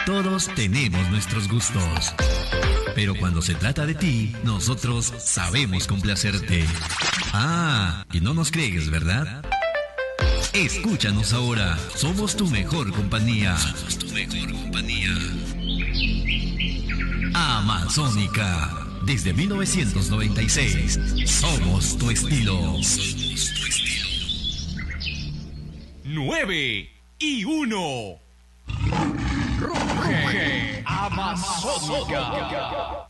Todos tenemos nuestros gustos. Pero cuando se trata de ti, nosotros sabemos complacerte. Ah, y no nos crees, ¿verdad? Escúchanos ahora. Somos tu mejor compañía. Somos tu mejor compañía. Amazónica. Desde 1996. Somos tu estilo. Somos tu estilo. 9-1. Ruge Amazónica.